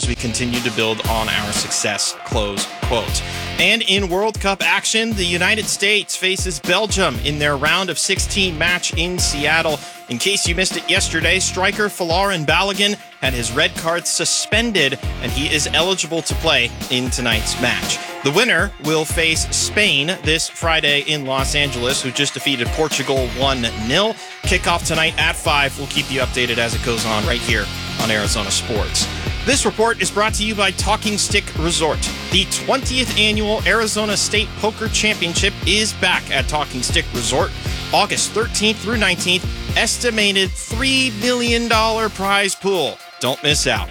as we continue to build on our success, close quote. And in World Cup action, the United States faces Belgium in their round of 16 match in Seattle. In case you missed it yesterday, striker Folarin Balogun had his red card suspended, and he is eligible to play in tonight's match. The winner will face Spain this Friday in Los Angeles, who just defeated Portugal 1-0. Kickoff tonight at 5. We'll keep you updated as it goes on right here on Arizona Sports. This report is brought to you by Talking Stick Resort. The 20th annual Arizona State Poker Championship is back at Talking Stick Resort, August 13th through 19th. Estimated $3 million prize pool. Don't miss out.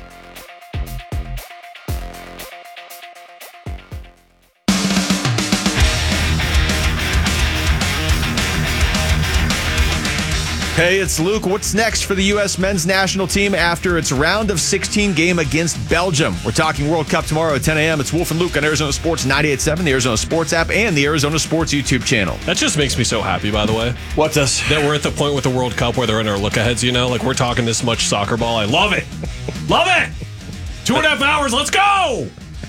Hey, it's Luke. What's next for the U.S. men's national team after its round of 16 game against Belgium? We're talking World Cup tomorrow at 10 a.m. It's Wolf and Luke on Arizona Sports 98.7, the Arizona Sports app, and the Arizona Sports YouTube channel. That just makes me so happy, by the way. What does? That we're at the point with the World Cup where they're in our look-aheads, you know? Like, we're talking this much soccer ball. I love it. Love it. 2.5 hours. Let's go.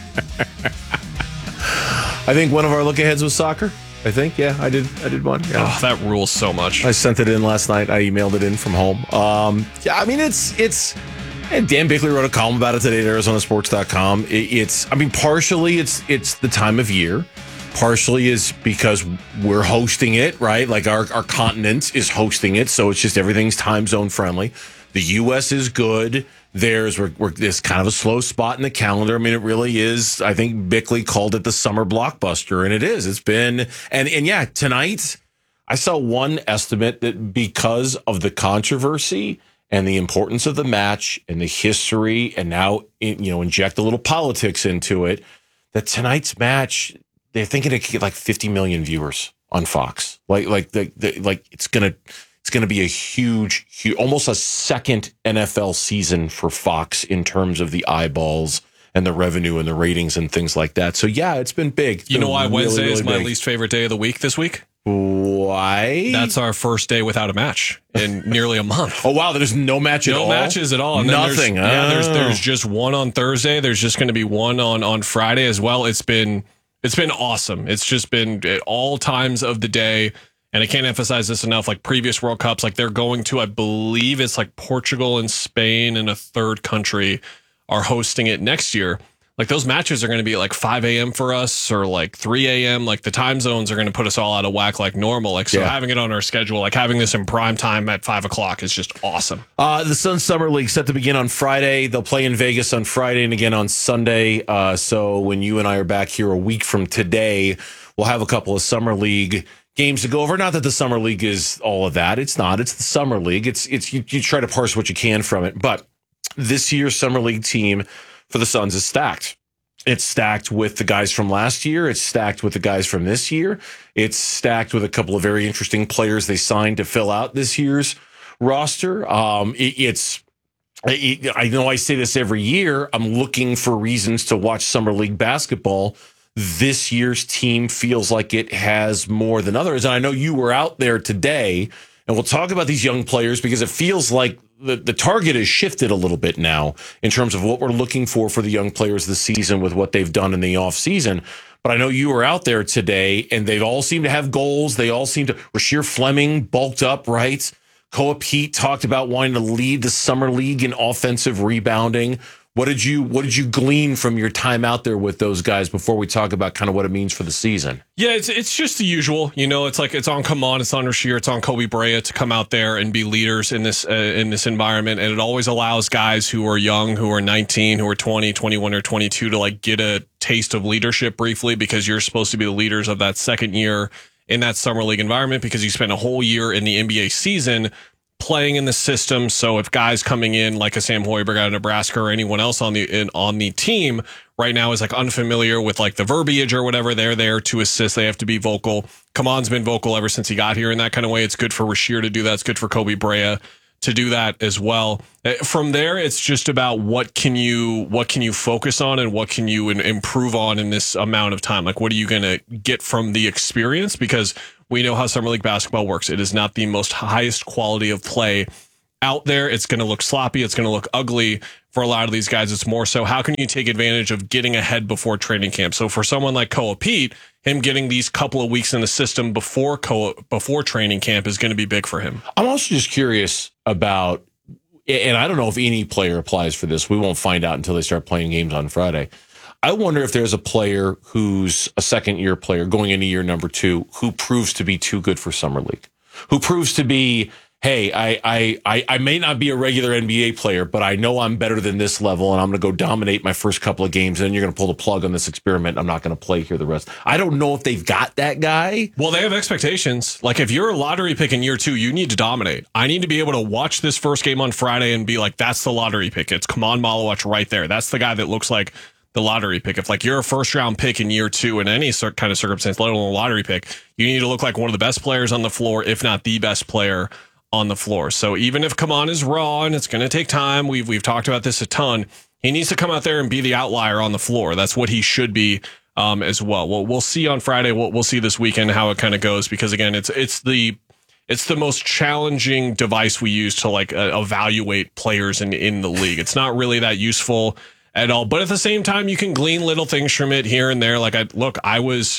I think one of our look-aheads was soccer. I think, yeah, I did one. Yeah. Oh, that rules so much. I sent it in last night. I emailed it in from home. Yeah, I mean, and Dan Bickley wrote a column about it today at ArizonaSports.com. Partially it's the time of year. Partially is because we're hosting it, right? Like our continent is hosting it, so it's just everything's time zone friendly. The U.S. is good. We're this kind of a slow spot in the calendar. I mean, it really is. I think Bickley called it the summer blockbuster, and it is. It's been, and yeah, tonight I saw one estimate that because of the controversy and the importance of the match and the history, and now inject a little politics into it, that tonight's match they're thinking it could get like 50 million viewers on Fox. Like it's gonna be a huge, almost a second NFL season for Fox in terms of the eyeballs and the revenue and the ratings and things like that. So yeah, it's been big. You know why Wednesday is my least favorite day of the week this week? Why? That's our first day without a match in nearly a month. Oh wow, there's no match at all. No matches at all. And nothing. There's just one on Thursday. There's just going to be one on Friday as well. It's been awesome. It's just been at all times of the day. And I can't emphasize this enough, like previous World Cups, like they're going to, I believe it's like Portugal and Spain and a third country are hosting it next year. Like those matches are going to be at like 5 a.m. for us or like 3 a.m. Like the time zones are going to put us all out of whack like normal. Like, so having it on our schedule, like having this in prime time at 5 o'clock is just awesome. The Sun Summer League set to begin on Friday. They'll play in Vegas on Friday and again on Sunday. So when you and I are back here a week from today, we'll have a couple of Summer League games to go over. Not that the Summer League is all of that. It's not. It's the Summer League. It's you try to parse what you can from it. But this year's Summer League team for the Suns is stacked. It's stacked with the guys from last year. It's stacked with the guys from this year. It's stacked with a couple of very interesting players they signed to fill out this year's roster. I know I say this every year. I'm looking for reasons to watch Summer League basketball. This year's team feels like it has more than others. And I know you were out there today, and we'll talk about these young players because it feels like the target has shifted a little bit now in terms of what we're looking for the young players this season with what they've done in the offseason. But I know you were out there today, and they all seem to have goals. They all seem to. Rasheer Fleming bulked up, right? Koa Pete talked about wanting to lead the Summer League in offensive rebounding. What did you glean from your time out there with those guys before we talk about kind of what it means for the season? Yeah, it's just the usual. You know, it's like it's on Kaman, it's on Rasheer, it's on Kobe Brea to come out there and be leaders in this environment, and it always allows guys who are young, who are 19, who are 20, 21, or 22 to like get a taste of leadership briefly because you're supposed to be the leaders of that second year in that Summer League environment because you spent a whole year in the NBA season playing in the system. So if guys coming in like a Sam Hoiberg out of Nebraska or anyone else on the team right now is like unfamiliar with like the verbiage or whatever, they're there to assist. They have to be vocal. Kaman's been vocal ever since he got here in that kind of way. It's good for Rasheer to do that. It's good for Kobe Brea to do that as well. From there, it's just about what can you focus on and what can you improve on in this amount of time? Like, what are you going to get from the experience? Because we know how Summer League basketball works. It is not the most highest quality of play out there. It's going to look sloppy. It's going to look ugly For a lot of these guys, it's more so how can you take advantage of getting ahead before training camp? So for someone like Koa Pete, him getting these couple of weeks in the system before training camp is going to be big for him. I'm also just curious about, and I don't know if any player applies for this. We won't find out until they start playing games on Friday. I wonder if there's a player who's a second-year player going into year number 2 who proves to be too good for Summer League, who proves to be, hey, I may not be a regular NBA player, but I know I'm better than this level, and I'm going to go dominate my first couple of games, and then you're going to pull the plug on this experiment. I'm not going to play here the rest. I don't know if they've got that guy. Well, they have expectations. Like, if you're a lottery pick in year 2, you need to dominate. I need to be able to watch this first game on Friday and be like, that's the lottery pick. It's Kaman Malawach right there. That's the guy that looks like the lottery pick. If like you're a first round pick in year 2 in any kind of circumstance, let alone a lottery pick, you need to look like one of the best players on the floor, if not the best player on the floor. So even if Kaman is raw and it's going to take time, we've talked about this a ton, he needs to come out there and be the outlier on the floor. That's what he should be as well. We'll see on Friday. We'll see this weekend how it kind of goes, because again, it's the most challenging device we use to like evaluate players in the league. It's not really that useful at all, but at the same time, you can glean little things from it here and there. Like I was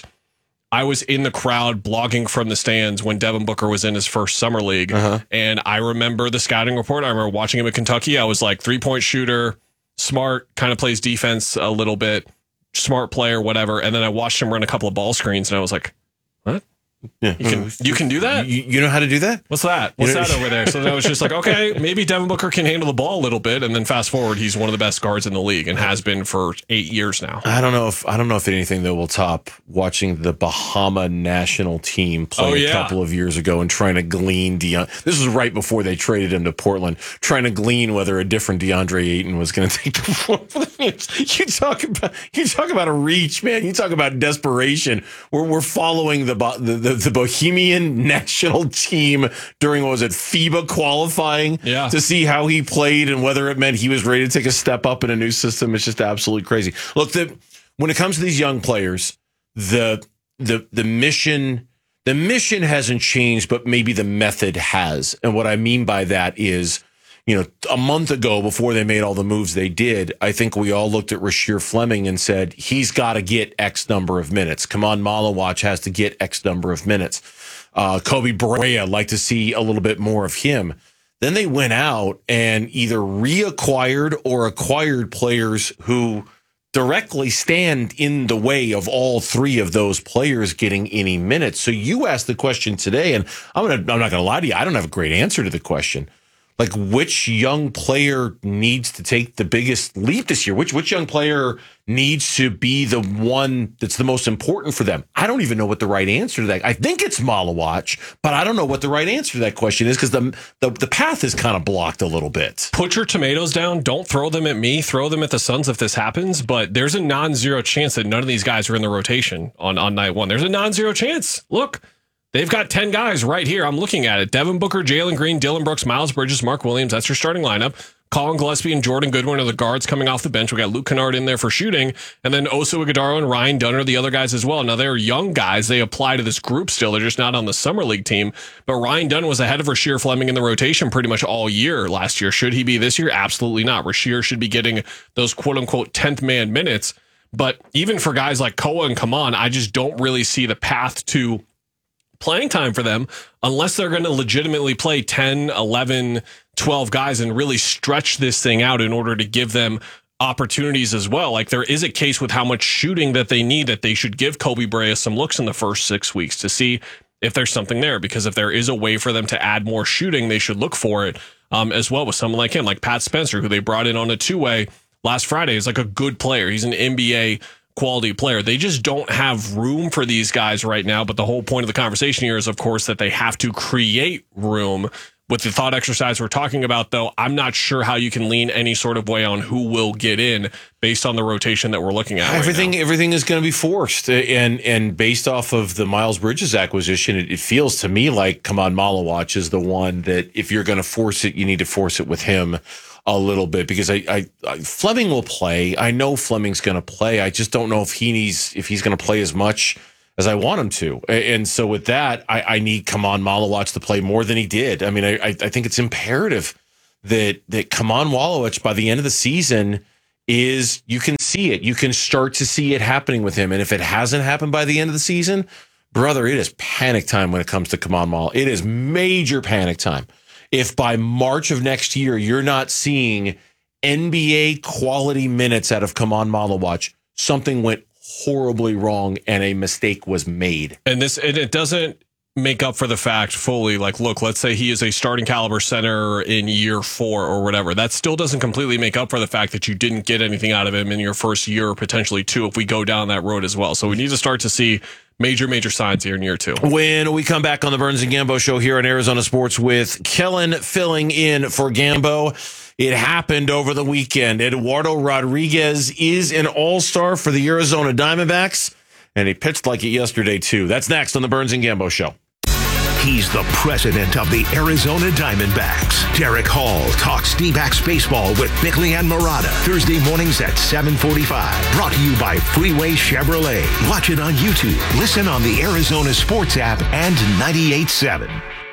in the crowd blogging from the stands when Devin Booker was in his first summer league. And I remember the scouting report. I remember watching him at Kentucky. I was like, 3-point shooter, smart, kind of plays defense a little bit, smart player, whatever. And then I watched him run a couple of ball screens and I was like, what? Yeah. You can do that? You know how to do that? What's that? What's that over there? So then I was just like, okay, maybe Devin Booker can handle the ball a little bit. And then fast forward, he's one of the best guards in the league and has been for 8 years now. I don't know if anything though will top watching the Bahama national team play a couple of years ago and trying to glean This was right before they traded him to Portland, trying to glean whether a different DeAndre Ayton was going to take the floor for the Knicks. You talk about a reach, man. You talk about desperation. We're following the Bohemian national team during, what was it, FIBA qualifying to see how he played and whether it meant he was ready to take a step up in a new system. It's just absolutely crazy. Look, when it comes to these young players, the mission hasn't changed, but maybe the method has. And what I mean by that is, a month ago, before they made all the moves they did, I think we all looked at Rasheer Fleming and said, he's got to get X number of minutes. Kaman Malawach has to get X number of minutes. Kobe Brea, I'd like to see a little bit more of him. Then they went out and either reacquired or acquired players who directly stand in the way of all 3 of those players getting any minutes. So you asked the question today, and I'm not going to lie to you, I don't have a great answer to the question. Like, which young player needs to take the biggest leap this year? Which young player needs to be the one that's the most important for them? I don't even know what the right answer to that. I think it's Malawach, but I don't know what the right answer to that question is, because the path is kind of blocked a little bit. Put your tomatoes down. Don't throw them at me. Throw them at the Suns if this happens. But there's a non-zero chance that none of these guys are in the rotation on night 1. There's a non-zero chance. Look. They've got 10 guys right here. I'm looking at it. Devin Booker, Jalen Green, Dillon Brooks, Miles Bridges, Mark Williams. That's your starting lineup. Colin Gillespie and Jordan Goodwin are the guards coming off the bench. We got Luke Kennard in there for shooting. And then Oso Ighodaro and Ryan Dunn are the other guys as well. Now, they're young guys. They apply to this group still. They're just not on the Summer League team. But Ryan Dunn was ahead of Rasheer Fleming in the rotation pretty much all year last year. Should he be this year? Absolutely not. Rasheer should be getting those quote-unquote 10th man minutes. But even for guys like Koa and Kaman, I just don't really see the path to playing time for them unless they're going to legitimately play 10, 11, 12 guys and really stretch this thing out in order to give them opportunities as well. Like, there is a case with how much shooting that they need, that they should give Kobe Brea some looks in the first 6 weeks to see if there's something there, because if there is a way for them to add more shooting, they should look for it as well with someone like him, like Pat Spencer, who they brought in on a 2-way last Friday. Is like a good player. He's an NBA quality player. They just don't have room for these guys right now. But the whole point of the conversation here is, of course, that they have to create room. With the thought exercise we're talking about, though, I'm not sure how you can lean any sort of way on who will get in based on the rotation that we're looking at. Everything is going to be forced, and based off of the Miles Bridges acquisition, it feels to me like Kaman Malawach is the one that, if you're going to force it, you need to force it with him a little bit, because I Fleming will play. I know Fleming's going to play. I just don't know if he's going to play as much as I want him to. And so with that, I need Kaman Malawach to play more than he did. I mean, I think it's imperative that Kamon Wallowich by the end of the season is, you can see it. You can start to see it happening with him. And if it hasn't happened by the end of the season, brother, it is panic time when it comes to Kamon Wall. It is major panic time. If by March of next year, you're not seeing NBA quality minutes out of Kamon Wallowich, something went horribly wrong and a mistake was made. And it doesn't make up for the fact fully, like, look, let's say he is a starting caliber center in year 4 or whatever. That still doesn't completely make up for the fact that you didn't get anything out of him in your first year, or potentially 2, if we go down that road as well. So we need to start to see major signs here in year 2. When we come back on the Burns and Gambo show here on Arizona Sports with Kellen filling in for Gambo, it happened over the weekend. Eduardo Rodriguez is an all-star for the Arizona Diamondbacks, and he pitched like it yesterday, too. That's next on the Burns and Gambo show. He's the president of the Arizona Diamondbacks. Derek Hall talks D-backs baseball with Bickley and Murata. Thursday mornings at 7:45. Brought to you by Freeway Chevrolet. Watch it on YouTube. Listen on the Arizona Sports app and 98.7.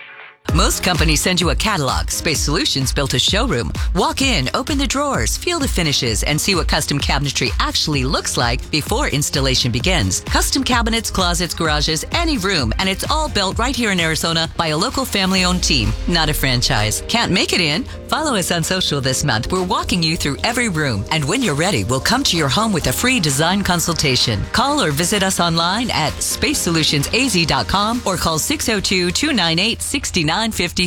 Most companies send you a catalog. Space Solutions built a showroom. Walk in, open the drawers, feel the finishes, and see what custom cabinetry actually looks like before installation begins. Custom cabinets, closets, garages, any room, and it's all built right here in Arizona by a local family-owned team, not a franchise. Can't make it in? Follow us on social this month. We're walking you through every room, and when you're ready, we'll come to your home with a free design consultation. Call or visit us online at spacesolutionsaz.com or call 602-298-6956.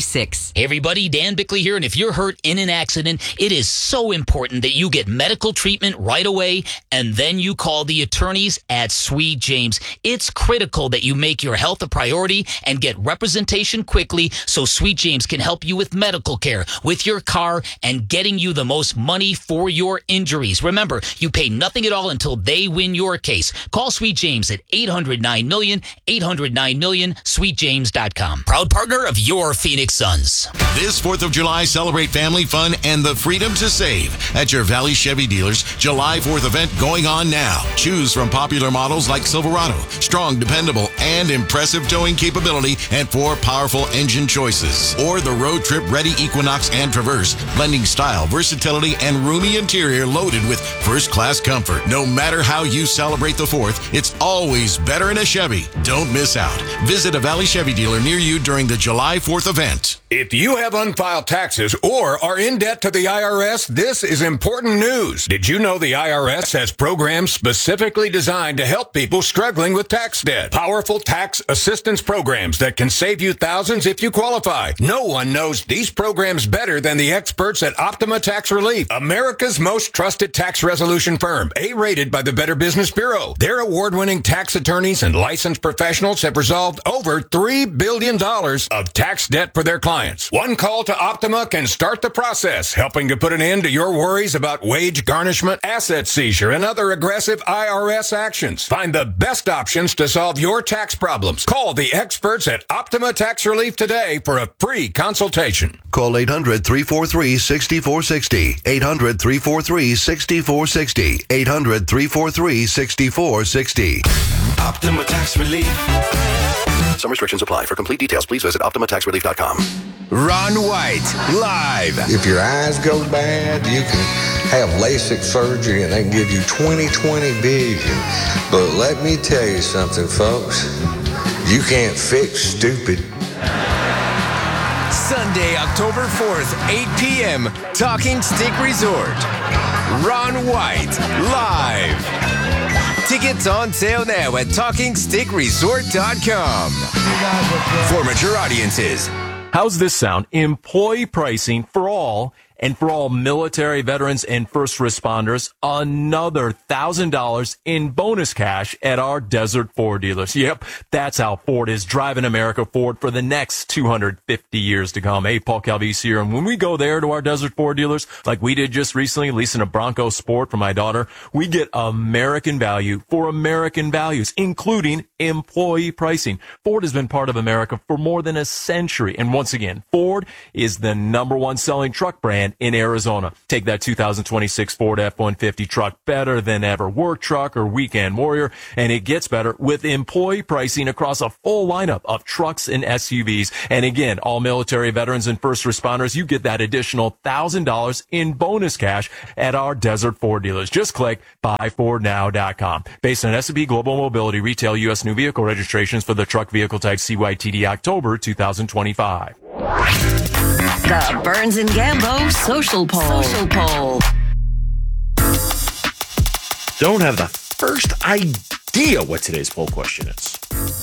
Hey everybody, Dan Bickley here, and if you're hurt in an accident, it is so important that you get medical treatment right away, and then you call the attorneys at Sweet James. It's critical that you make your health a priority and get representation quickly so Sweet James can help you with medical care, with your car, and getting you the most money for your injuries. Remember, you pay nothing at all until they win your case. Call Sweet James at 800-9-MILLION, 800-9-MILLION, sweetjames.com. Proud partner of your Phoenix Suns. This 4th of July, celebrate family fun and the freedom to save at your Valley Chevy dealers. July 4th event going on now. Choose from popular models like Silverado, strong, dependable, and impressive towing capability, and 4 powerful engine choices. Or the road trip ready Equinox and Traverse, blending style, versatility, and roomy interior loaded with first-class comfort. No matter how you celebrate the 4th, it's always better in a Chevy. Don't miss out. Visit a Valley Chevy dealer near you during the July 4th event. If you have unfiled taxes or are in debt to the IRS, this is important news. Did you know the IRS has programs specifically designed to help people struggling with tax debt? Powerful tax assistance programs that can save you thousands if you qualify. No one knows these programs better than the experts at Optima Tax Relief, America's most trusted tax resolution firm, A-rated by the Better Business Bureau. Their award-winning tax attorneys and licensed professionals have resolved over $3 billion of tax debt for their clients. One call to Optima can start the process, helping to put an end to your worries about wage garnishment, asset seizure, and other aggressive IRS actions. Find the best options to solve your tax problems. Call the experts at Optima Tax Relief today for a free consultation. Call 800-343-6460. 800-343-6460. 800-343-6460. Optima Tax Relief. Some restrictions apply. For complete details, please visit OptimaTaxRelief.com. Ron White, live. If your eyes go bad, you can have LASIK surgery and they can give you 20/20 vision. But let me tell you something, folks. You can't fix stupid. Sunday, October 4th, 8 p.m., Talking Stick Resort. Ron White, live. Tickets on sale now at TalkingStickResort.com. For mature audiences. How's this sound? Employee pricing for all, and for all military veterans and first responders, another $1,000 in bonus cash at our Desert Ford dealers. Yep, that's how Ford is driving America forward for the next 250 years to come. Hey, Paul Calvisi here, and when we go there to our Desert Ford dealers, like we did just recently, leasing a Bronco Sport for my daughter, we get American value for American values, including employee pricing. Ford has been part of America for more than a century, and once again, Ford is the #1 selling truck brand and in Arizona. Take that 2026 Ford F-150 truck, better than ever work truck or weekend warrior, and it gets better with employee pricing across a full lineup of trucks and SUVs. And again, all military veterans and first responders, you get that additional $1,000 in bonus cash at our Desert Ford dealers. Just click buyfordnow.com. Based on S&P Global Mobility retail U.S. new vehicle registrations for the truck vehicle type CYTD October 2025. The Burns and Gambo Social Poll. Don't have the first idea what today's poll question is.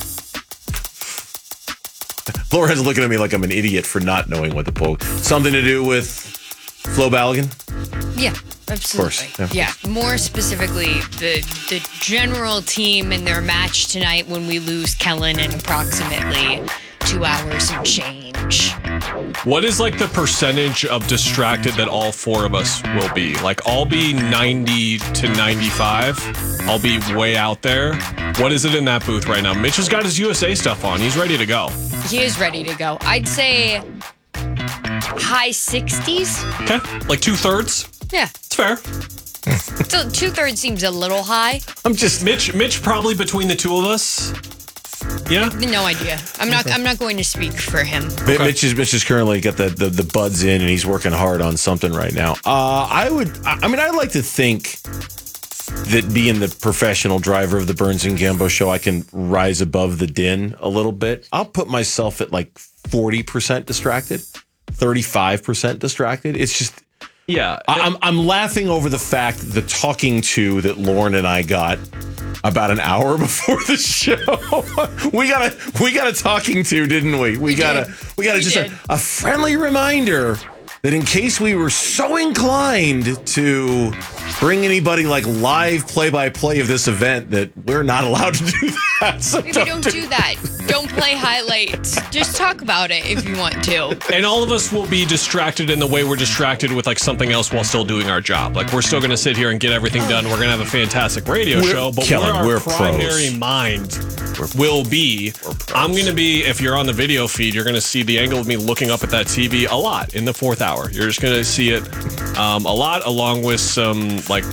Lauren's looking at me like I'm an idiot for not knowing what the poll. Something to do with Flo Balogun? Yeah, absolutely. Of course. Yeah, more specifically, the general team in their match tonight when we lose Kellen in approximately 2 hours and change. What is like the percentage of distracted that all four of us will be? Like, I'll be 90 to 95. I'll be way out there. What is it in that booth right now? Mitch has got his USA stuff on. He's ready to go. He is ready to go. I'd say high 60s. Okay, like 2/3. Yeah, it's fair. So 2/3 seems a little high. I'm just Mitch probably between the two of us. Yeah. No idea. I'm not going to speak for him. Okay. Mitch is currently got the buds in, and he's working hard on something right now. I'd like to think that being the professional driver of the Burns and Gambo show, I can rise above the din a little bit. I'll put myself at like 40% distracted, 35% distracted. It's just, yeah. I'm laughing over the fact the talking to that Lauren and I got about an hour before the show. we got a talking to, didn't we? We got just a friendly reminder that in case we were so inclined to bring anybody like live play-by-play of this event, that we're not allowed to do that. So Maybe don't do that. Don't play highlights. Just talk about it if you want to. And all of us will be distracted in the way we're distracted with like something else while still doing our job. Like, we're still going to sit here and get everything done. We're going to have a fantastic radio show, but Kellen, where our we're primary pros. mind will be, I'm going to be, if you're on the video feed, you're going to see the angle of me looking up at that TV a lot in the fourth hour. You're just going to see it a lot, along with some like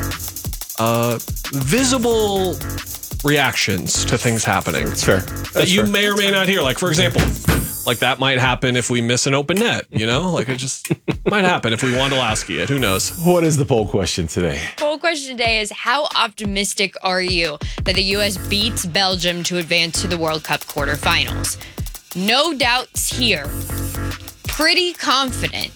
visible reactions to things happening. It's fair. That you may or may not hear. Like, for example, like that might happen if we miss an open net, you know? Like, it just might happen if we Wondolowski it. Who knows? What is the poll question today? Poll question today is, how optimistic are you that the U.S. beats Belgium to advance to the World Cup quarterfinals? No doubts here. Pretty confident.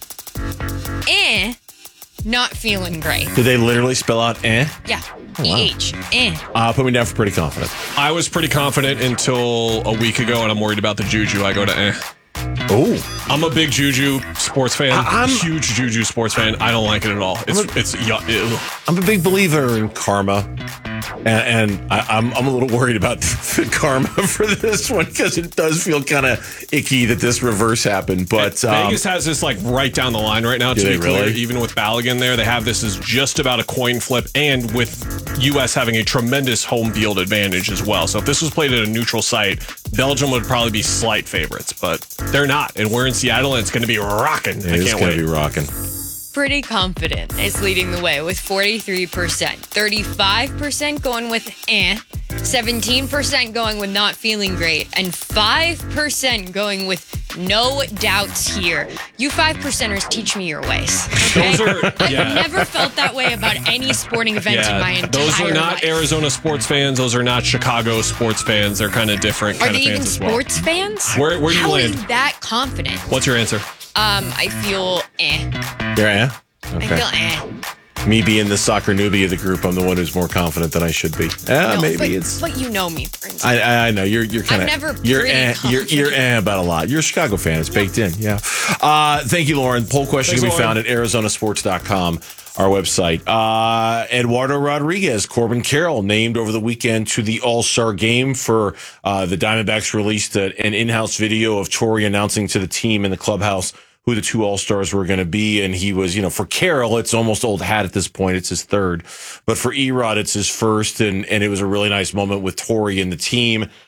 Not feeling great. Did they literally spell out eh? Yeah. Wow. E-H. Put me down for pretty confident. I was pretty confident until a week ago, and I'm worried about the Juju. I go to eh. Oh, I'm a big Juju sports fan. I'm a huge Juju sports fan. I don't like it at all. I'm a big believer in karma, and I'm a little worried about the karma for this one, because it does feel kind of icky that this reverse happened. But Vegas has this like right down the line right now. To be clear, even with Balogun there, they have this as just about a coin flip, and with U.S. having a tremendous home field advantage as well. So if this was played at a neutral site, Belgium would probably be slight favorites, but they're not. And we're in Seattle, and it's going to be rocking. I can't wait. Be rocking. Pretty confident is leading the way with 43%. 35% going with 17% going with not feeling great, and 5% going with no doubts here. You 5%ers, teach me your ways. Okay? I've never felt that way about any sporting event in my entire life. Those are not Arizona sports fans. Those are not Chicago sports fans. They're kind of different kind of fans as well. Are they even sports fans? Where do you How land? is that confident? What's your answer? I feel You're eh? I feel Me being the soccer newbie of the group, I'm the one who's more confident than I should be. But you know me, Burns. I know you're kind of. I'm never You're pretty you're about a lot. You're a Chicago fan. It's baked in. Yeah. Thank you, Lauren. Poll question can be found at ArizonaSports.com, our website. Eduardo Rodriguez, Corbin Carroll named over the weekend to the All-Star game for the Diamondbacks released an in-house video of Torrey announcing to the team in the clubhouse who the two All-Stars were going to be. And he was, for Carroll, it's almost old hat at this point. It's his third. But for Erod, it's his first. And it was a really nice moment with Torrey and the team.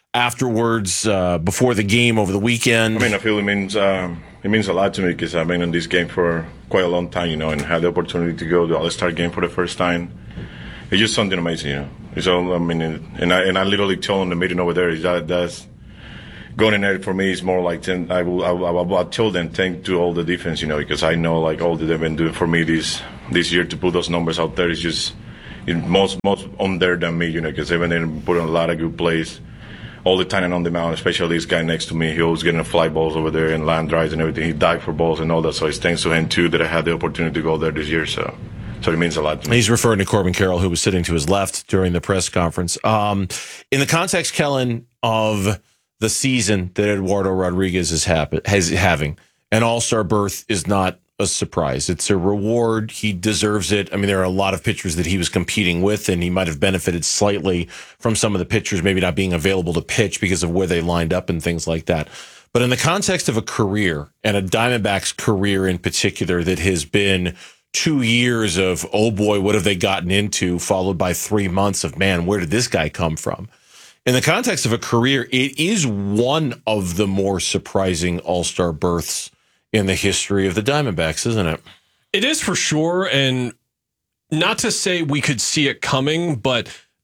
afterwards, before the game over the weekend? I mean, I feel it means a lot to me because I've been in this game for quite a long time, and had the opportunity to go to the All-Star game for the first time. It's just something amazing, So, I mean, and I literally told in the meeting over there, that's going in there for me is more like I will tell them thank to all the defense, because I know like all that they've been doing for me this year to put those numbers out there is just most on there than me, because they've been putting a lot of good plays all the time and on the mound, especially this guy next to me. He was getting the fly balls over there and line drives and everything. He dived for balls and all that. So it's thanks to him too that I had the opportunity to go there this year. So it means a lot to me. He's referring to Corbin Carroll, who was sitting to his left during the press conference. In the context, Kellen, of the season that Eduardo Rodriguez is having, an all-star berth is not a surprise. It's a reward. He deserves it. I mean, there are a lot of pitchers that he was competing with, and he might have benefited slightly from some of the pitchers maybe not being available to pitch because of where they lined up and things like that. But in the context of a career, and a Diamondbacks career in particular that has been 2 years of, oh boy, what have they gotten into, followed by 3 months of, man, where did this guy come from? In the context of a career, it is one of the more surprising all-star berths in the history of the Diamondbacks, isn't it? It is for sure. And not to say we could see it coming, but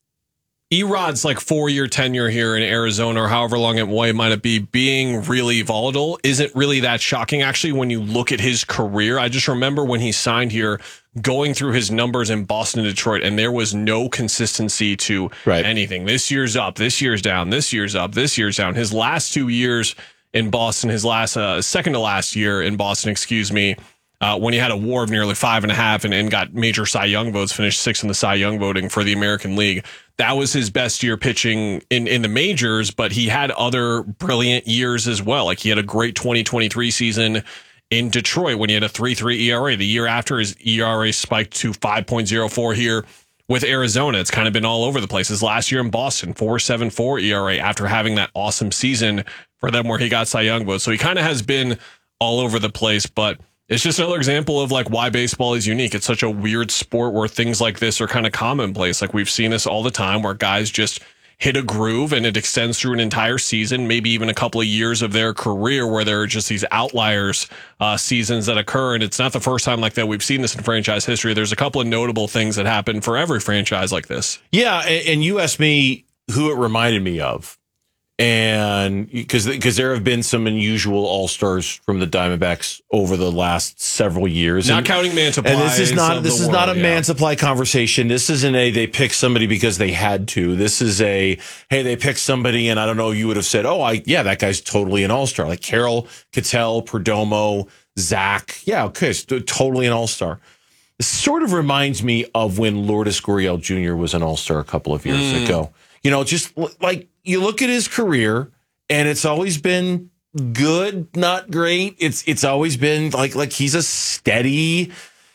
Erod's like 4-year tenure here in Arizona, or however long it might be, being really volatile isn't really that shocking. Actually, when you look at his career, I just remember when he signed here, going through his numbers in Boston and Detroit, and there was no consistency to anything. This year's up, this year's down, this year's up, this year's down. His last 2 years in Boston, his last second to last year in Boston, when he had a WAR of nearly 5.5 and got major Cy Young votes, finished 6th in the Cy Young voting for the American League. That was his best year pitching in the majors, but he had other brilliant years as well. Like he had a great 2023 season in Detroit when he had a 3.3 ERA. The year after, his ERA spiked to 5.04 here with Arizona. It's kind of been all over the place. His last year in Boston, 4.74 ERA after having that awesome season for them where he got Cy Young votes. So he kind of has been all over the place, but it's just another example of like why baseball is unique. It's such a weird sport where things like this are kind of commonplace. Like we've seen this all the time where guys just hit a groove and it extends through an entire season, maybe even a couple of years of their career where there are just these outliers seasons that occur. And it's not the first time like that. We've seen this in franchise history. There's a couple of notable things that happen for every franchise like this. Yeah. And you asked me who it reminded me of. And because there have been some unusual all-stars from the Diamondbacks over the last several years, not counting man supply. And this is not a man supply conversation. This isn't they picked somebody because they had to. This is hey, they picked somebody, and I don't know, you would have said, that guy's totally an all-star, like Carroll, Ketel, Perdomo, Zach. Yeah, okay, totally an all-star. This sort of reminds me of when Lourdes Gurriel Jr. was an all-star a couple of years ago. Just like you look at his career, and it's always been good, not great. It's always been like he's a steady,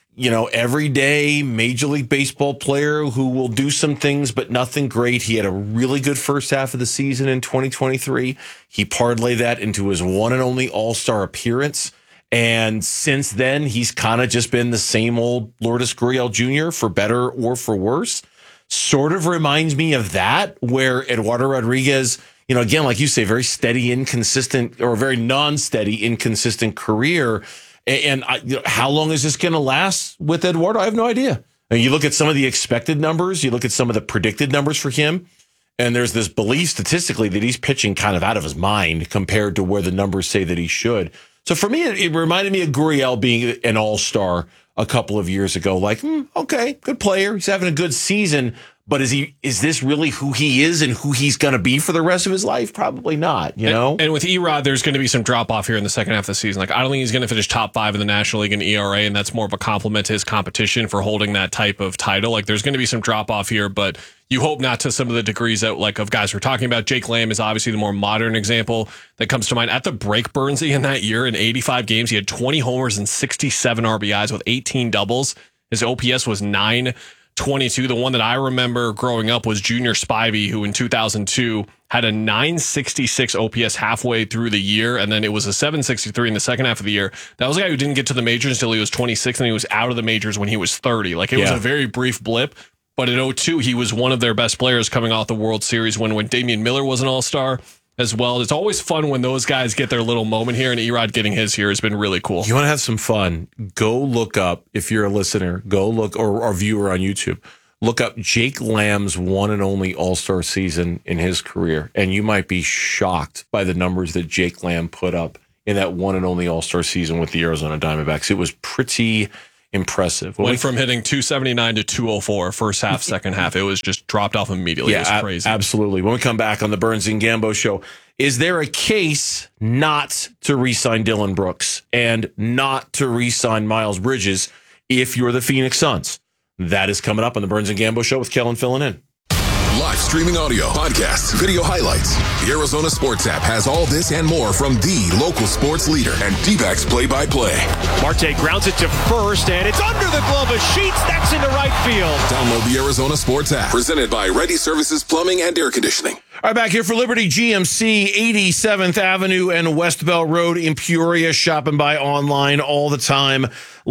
everyday Major League Baseball player who will do some things, but nothing great. He had a really good first half of the season in 2023. He parlayed that into his one and only All-Star appearance. And since then, he's kind of just been the same old Lourdes Gurriel Jr., for better or for worse. Sort of reminds me of that, where Eduardo Rodriguez, again, like you say, very steady, inconsistent, or very non-steady, inconsistent career. And how long is this going to last with Eduardo? I have no idea. And you look at some of the expected numbers, you look at some of the predicted numbers for him, and there's this belief statistically that he's pitching kind of out of his mind compared to where the numbers say that he should. So for me, it reminded me of Gurriel being an all-star a couple of years ago. Like, okay, good player. He's having a good season. But is this really who he is and who he's going to be for the rest of his life? Probably not, And with Erod, there's going to be some drop-off here in the second half of the season. Like, I don't think he's going to finish top 5 in the National League in ERA, and that's more of a compliment to his competition for holding that type of title. Like, there's going to be some drop-off here, but you hope not to some of the degrees that, like, of guys we're talking about. Jake Lamb is obviously the more modern example that comes to mind. At the break, Burnsy, in that year, in 85 games, he had 20 homers and 67 RBIs with 18 doubles. His OPS was 922. The one that I remember growing up was Junior Spivey, who in 2002 had a 966 OPS halfway through the year, and then it was a 763 in the second half of the year. That was a guy who didn't get to the majors until he was 26, and he was out of the majors when he was 30. Like, it was a very brief blip, But in 2002, he was one of their best players coming off the World Series when Damian Miller was an all-star as well. It's always fun when those guys get their little moment here, and Erod getting his here has been really cool. You want to have some fun? Go look up, if you're a listener, go look, or viewer on YouTube, look up Jake Lamb's one and only all-star season in his career, and you might be shocked by the numbers that Jake Lamb put up in that one and only all-star season with the Arizona Diamondbacks. It was pretty impressive. Went from hitting 279 to 204 first half, second half. It was just dropped off immediately. It was crazy. Absolutely. When we come back on the Burns and Gambo show, is there a case not to re-sign Dylan Brooks and not to re-sign Miles Bridges if you're the Phoenix Suns? That is coming up on the Burns and Gambo show with Kellen filling in. Live streaming audio, podcasts, video highlights. The Arizona Sports app has all this and more from the local sports leader and D-backs play-by-play. Marte grounds it to first, and it's under the glove of Sheets. That's into right field. Download the Arizona Sports app. Presented by Ready Services Plumbing and Air Conditioning. All right, back here for Liberty GMC, 87th Avenue and West Bell Road in Peoria. Shop and buy online all the time.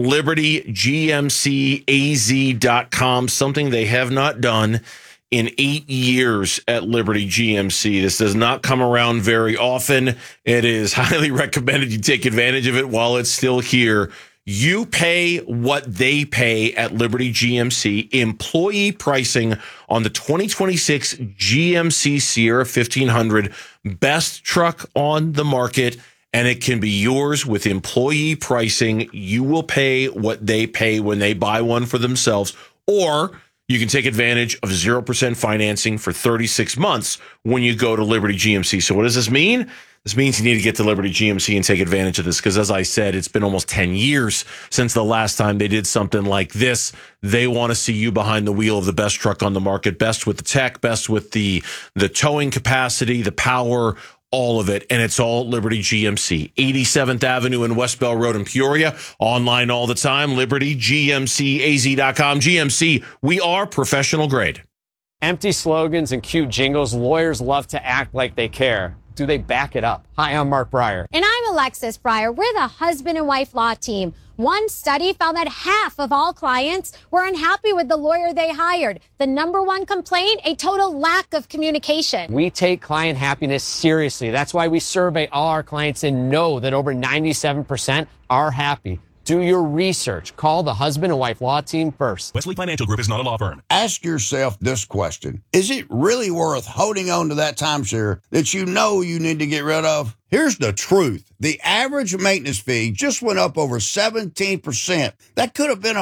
LibertyGMCAZ.com, something they have not done in 8 years at Liberty GMC. This does not come around very often. It is highly recommended you take advantage of it while it's still here. You pay what they pay at Liberty GMC. Employee pricing on the 2026 GMC Sierra 1500, best truck on the market, and it can be yours with employee pricing. You will pay what they pay when they buy one for themselves, or you can take advantage of 0% financing for 36 months when you go to Liberty GMC. So what does this mean? This means you need to get to Liberty GMC and take advantage of this because, as I said, it's been almost 10 years since the last time they did something like this. They want to see you behind the wheel of the best truck on the market, best with the tech, best with the towing capacity, the power, all of it, and it's all Liberty GMC. 87th Avenue and West Bell Road in Peoria. Online all the time, LibertyGMCAZ.com. GMC, we are professional grade. Empty slogans and cute jingles. Lawyers love to act like they care. Do they back it up? Hi, I'm Mark Breyer. And I'm Alexis Breyer. We're the husband and wife law team. One study found that half of all clients were unhappy with the lawyer they hired. The number one complaint, a total lack of communication. We take client happiness seriously. That's why we survey all our clients and know that over 97% are happy. Do your research. Call the husband and wife law team first. Wesley Financial Group is not a law firm. Ask yourself this question. Is it really worth holding on to that timeshare that you know you need to get rid of? Here's the truth. The average maintenance fee just went up over 17%. That could have been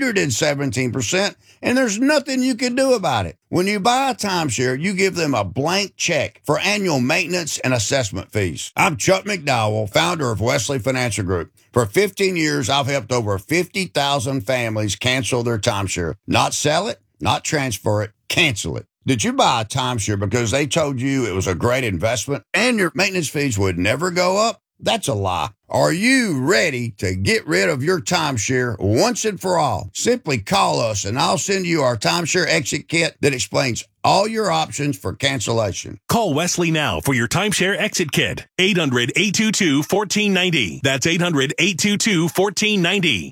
117%, and there's nothing you can do about it. When you buy a timeshare, you give them a blank check for annual maintenance and assessment fees. I'm Chuck McDowell, founder of Wesley Financial Group. For 15 years, I've helped over 50,000 families cancel their timeshare. Not sell it, not transfer it, cancel it. Did you buy a timeshare because they told you it was a great investment and your maintenance fees would never go up? That's a lie. Are you ready to get rid of your timeshare once and for all? Simply call us and I'll send you our timeshare exit kit that explains all your options for cancellation. Call Wesley now for your timeshare exit kit. 800-822-1490. That's 800-822-1490.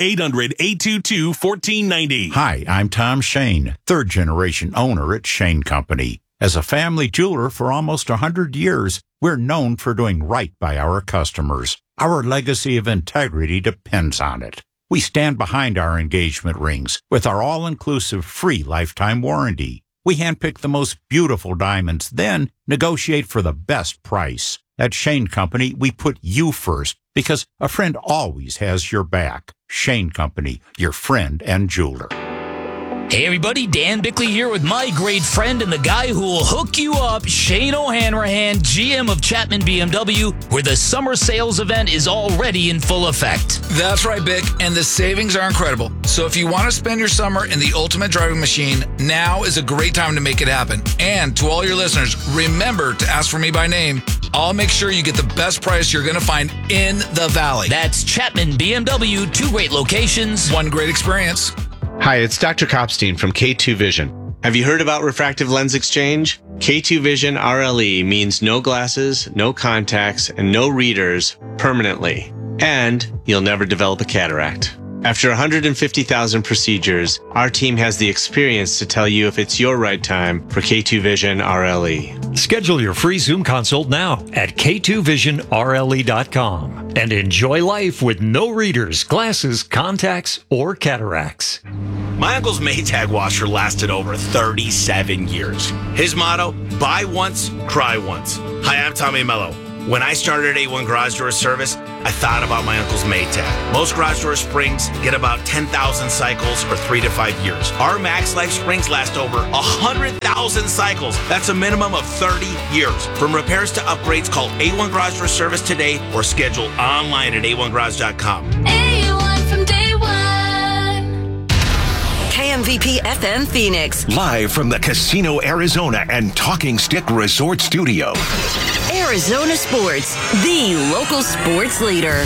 800-822-1490. Hi, I'm Tom Shane, third generation owner at Shane Company. As a family jeweler for almost 100 years, we're known for doing right by our customers. Our legacy of integrity depends on it. We stand behind our engagement rings with our all-inclusive free lifetime warranty. We handpick the most beautiful diamonds, then negotiate for the best price. At Shane Company, we put you first because a friend always has your back. Shane Company, your friend and jeweler. Hey everybody, Dan Bickley here with my great friend and the guy who will hook you up, Shane O'Hanrahan, GM of Chapman BMW, where the summer sales event is already in full effect. That's right, Bick, and the savings are incredible. So if you want to spend your summer in the ultimate driving machine, now is a great time to make it happen. And to all your listeners, remember to ask for me by name. I'll make sure you get the best price you're going to find in the Valley. That's Chapman BMW, 2 great locations, 1 great experience. Hi, it's Dr. Kopstein from K2 Vision. Have you heard about refractive lens exchange? K2 Vision RLE means no glasses, no contacts, and no readers permanently. And you'll never develop a cataract. After 150,000 procedures, our team has the experience to tell you if it's your right time for K2 Vision RLE. Schedule your free Zoom consult now at k2visionrle.com and enjoy life with no readers, glasses, contacts, or cataracts. My uncle's Maytag washer lasted over 37 years. His motto, buy once, cry once. Hi, I'm Tommy Mello. When I started at A1 Garage Door Service, I thought about my uncle's Maytag. Most garage door springs get about 10,000 cycles or 3 to 5 years. Our Max Life springs last over 100,000 cycles. That's a minimum of 30 years. From repairs to upgrades, call A1 Garage Door Service today or schedule online at a1garage.com. A1 from day one. KMVP FM Phoenix. Live from the Casino Arizona and Talking Stick Resort Studio. Arizona Sports, the local sports leader.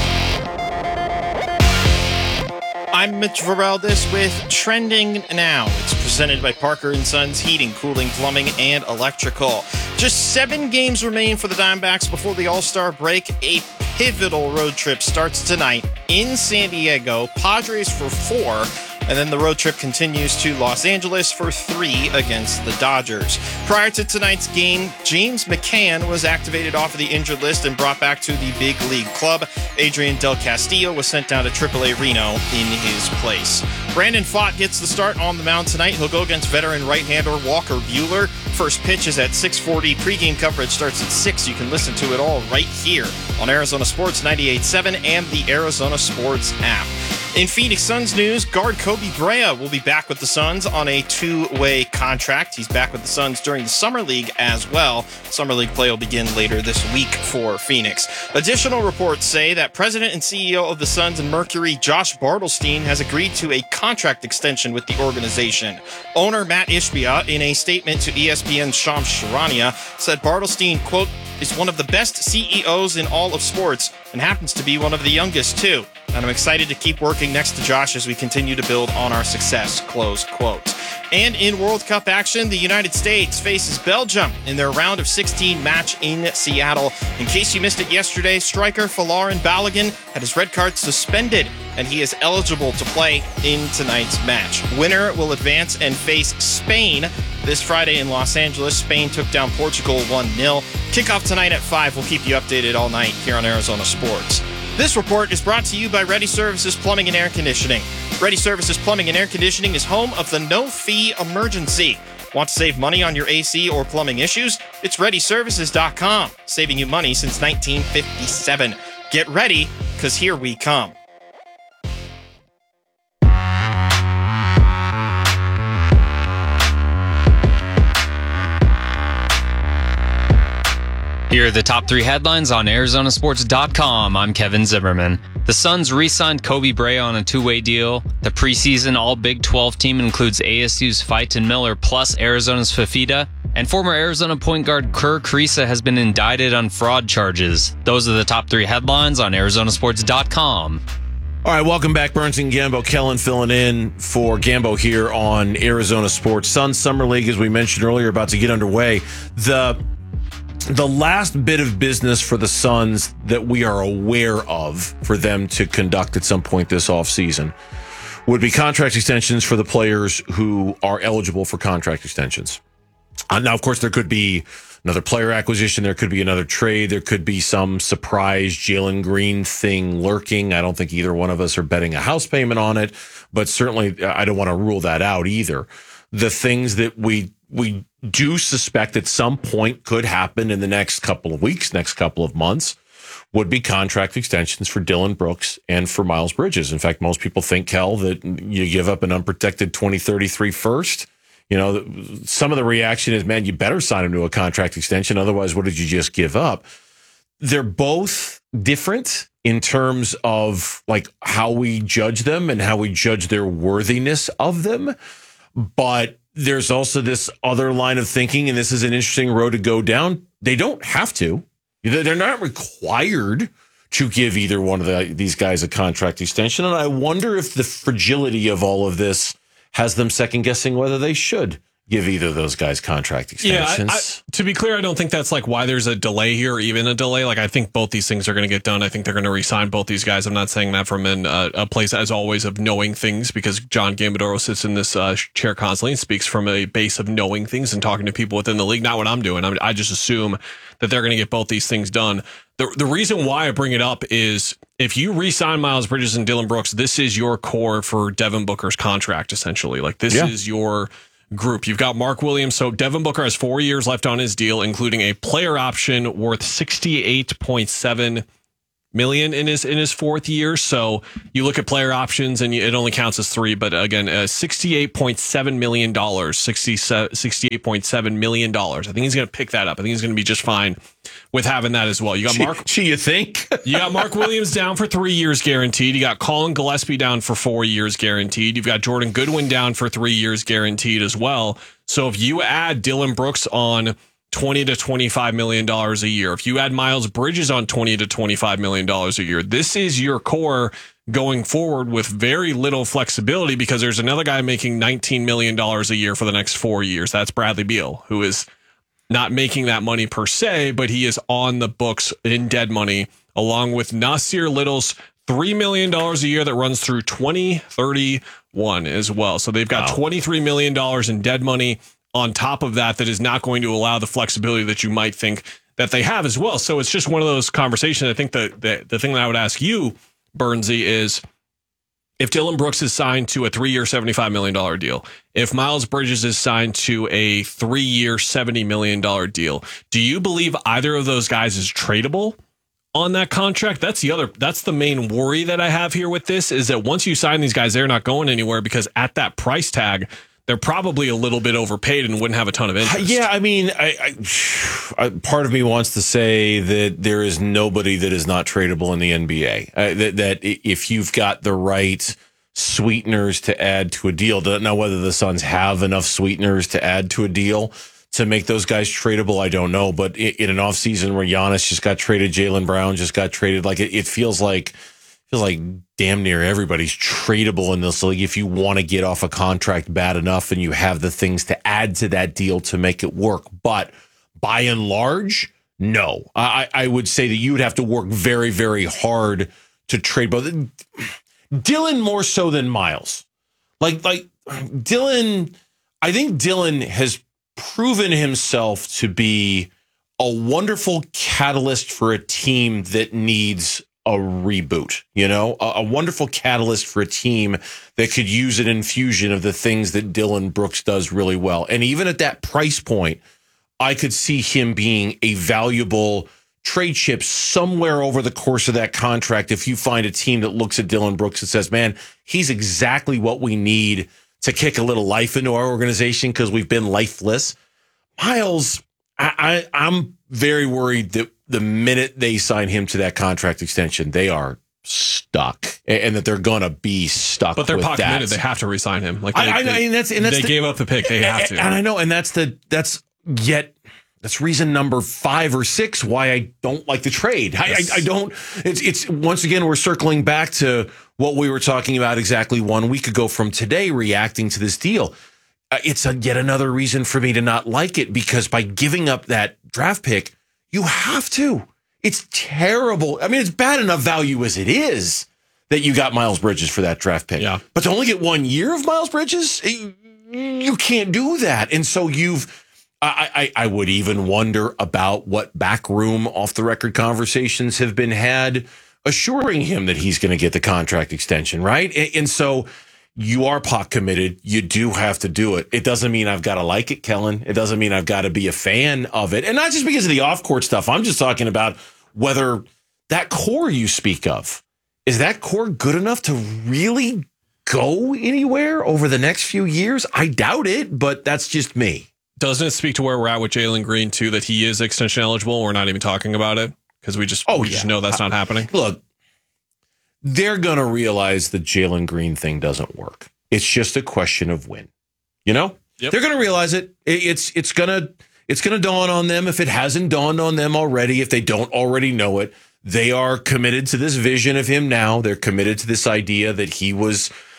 I'm Mitch Varaldis with Trending Now. It's presented by Parker & Sons Heating, Cooling, Plumbing, and Electrical. Just 7 games remain for the Diamondbacks before the All-Star break. A pivotal road trip starts tonight in San Diego. Padres for 4. And then the road trip continues to Los Angeles for 3 against the Dodgers. Prior to tonight's game, James McCann was activated off of the injured list and brought back to the big league club. Adrian Del Castillo was sent down to AAA Reno in his place. Brandon Pfaadt gets the start on the mound tonight. He'll go against veteran right-hander Walker Buehler. First pitch is at 6:40. Pre-game coverage starts at 6. You can listen to it all right here on Arizona Sports 98.7 and the Arizona Sports app. In Phoenix Suns news, guard Kobe Brea will be back with the Suns on a 2-way contract. He's back with the Suns during the Summer League as well. Summer League play will begin later this week for Phoenix. Additional reports say that President and CEO of the Suns and Mercury, Josh Bartelstein, has agreed to a contract extension with the organization. Owner Matt Ishbia, in a statement to ESPN's Shams Charania, said Bartelstein, quote, is one of the best CEOs in all of sports and happens to be one of the youngest too. And I'm excited to keep working next to Josh as we continue to build on our success, close quote. And in World Cup action, the United States faces Belgium in their round of 16 match in Seattle. In case you missed it yesterday, striker Folarin Balogun had his red card suspended, and he is eligible to play in tonight's match. Winner will advance and face Spain this Friday in Los Angeles. Spain took down Portugal 1-0. Kickoff tonight at 5. We'll keep you updated all night here on Arizona Sports. This report is brought to you by Ready Services Plumbing and Air Conditioning. Ready Services Plumbing and Air Conditioning is home of the no-fee emergency. Want to save money on your AC or plumbing issues? It's ReadyServices.com, saving you money since 1957. Get ready, because here we come. Here are the top 3 headlines on ArizonaSports.com. I'm Kevin Zimmerman. The Suns re-signed Kobe Brea on a 2-way deal. The preseason All-Big 12 team includes ASU's Phyton Miller plus Arizona's Fafita. And former Arizona point guard Kerr Kriisa has been indicted on fraud charges. Those are the top 3 headlines on ArizonaSports.com. All right, welcome back, Burns and Gambo. Kellen filling in for Gambo here on Arizona Sports. Suns Summer League, as we mentioned earlier, about to get underway. The last bit of business for the Suns that we are aware of for them to conduct at some point this offseason would be contract extensions for the players who are eligible for contract extensions. Now, of course, there could be another player acquisition. There could be another trade. There could be some surprise Jalen Green thing lurking. I don't think either one of us are betting a house payment on it, but certainly I don't want to rule that out either. The things that we do suspect at some point could happen in the next couple of weeks, next couple of months, would be contract extensions for Dillon Brooks and for Miles Bridges. In fact, most people think, Kel, that you give up an unprotected 2033 first. You know, some of the reaction is, man, you better sign him to a contract extension. Otherwise, what did you just give up? They're both different in terms of like how we judge them and how we judge their worthiness of them. But there's also this other line of thinking, and this is an interesting road to go down. They don't have to. They're not required to give either one of these guys a contract extension. And I wonder if the fragility of all of this has them second guessing whether they should give either of those guys contract extensions. Yeah, to be clear, I don't think that's like why there's a delay here, or even a delay. Like, I think both these things are going to get done. I think they're going to re-sign both these guys. I'm not saying that from a place, as always, of knowing things, because John Gambadoro sits in this chair constantly and speaks from a base of knowing things and talking to people within the league. Not what I'm doing. I just assume that they're going to get both these things done. The reason why I bring it up is if you re-sign Miles Bridges and Dillon Brooks, this is your core for Devin Booker's contract, essentially. Like, this is your group. You've got Mark Williams. So Devin Booker has 4 years left on his deal, including a player option worth $68.7 million in his fourth year. So you look at player options and it only counts as 3, but again, $68.7 million, $68.7 million. I think he's going to pick that up. I think he's going to be just fine with having that as well. You got Mark. You think? You got Mark Williams down for 3 years guaranteed. You got Colin Gillespie down for 4 years guaranteed. You've got Jordan Goodwin down for 3 years guaranteed as well. So if you add Dillon Brooks on $20 to $25 million a year, if you add Miles Bridges on $20 to $25 million a year, this is your core going forward with very little flexibility, because there's another guy making $19 million a year for the next 4 years. That's Bradley Beal, who is not making that money per se, but he is on the books in dead money, along with Nasir Little's $3 million a year that runs through 2031 as well. So they've got $23 million in dead money on top of that is not going to allow the flexibility that you might think that they have as well. So it's just one of those conversations. I think the thing that I would ask you, Bernsey, is if Dillon Brooks is signed to a 3-year, $75 million deal, if Miles Bridges is signed to a 3-year, $70 million deal, do you believe either of those guys is tradable on that contract? That's the main worry that I have here with this, is that once you sign these guys, they're not going anywhere, because at that price tag, they're probably a little bit overpaid and wouldn't have a ton of interest. Yeah, I mean, I part of me wants to say that there is nobody that is not tradable in the NBA. That if you've got the right sweeteners to add to a deal, don't know whether the Suns have enough sweeteners to add to a deal to make those guys tradable. I don't know, but in an offseason where Giannis just got traded, Jaylen Brown just got traded, like it feels like damn near everybody's tradable in this league if you want to get off a contract bad enough and you have the things to add to that deal to make it work. But by and large, no. I would say that you would have to work very, very hard to trade both. Dillon more so than Miles. Like Dillon, I think Dillon has proven himself to be a wonderful catalyst for a team that needs a reboot, a wonderful catalyst for a team that could use an infusion of the things that Dillon Brooks does really well. And even at that price point, I could see him being a valuable trade chip somewhere over the course of that contract. If you find a team that looks at Dillon Brooks and says, man, he's exactly what we need to kick a little life into our organization because we've been lifeless. Miles, I'm very worried that the minute they sign him to that contract extension, they are stuck, and that they're going to be stuck. But they're with committed. They have to re-sign him. Like they gave up the pick. They have to. And I know, and that's reason number 5 or 6 why I don't like the trade. Yes. I don't. It's once again, we're circling back to what we were talking about exactly 1 week ago from today, reacting to this deal. It's yet another reason for me to not like it, because by giving up that draft pick, you have to. It's terrible. I mean, it's bad enough value as it is that you got Miles Bridges for that draft pick. Yeah. But to only get 1 year of Miles Bridges, you can't do that. And so I would even wonder about what backroom off-the-record conversations have been had assuring him that he's going to get the contract extension, right? And so you are pot committed. You do have to do it. It doesn't mean I've got to like it, Kellen. It doesn't mean I've got to be a fan of it. And not just because of the off-court stuff. I'm just talking about whether that core you speak of, is that core good enough to really go anywhere over the next few years? I doubt it, but that's just me. Doesn't it speak to where we're at with Jalen Green, too, that he is extension eligible? We're not even talking about it because we just know that's not happening. Look, they're going to realize the Jalen Green thing doesn't work. It's just a question of when. They're going to realize it. It's going to dawn on them if it hasn't dawned on them already. If they don't already know it, they are committed to this vision of him now. They're committed to this idea that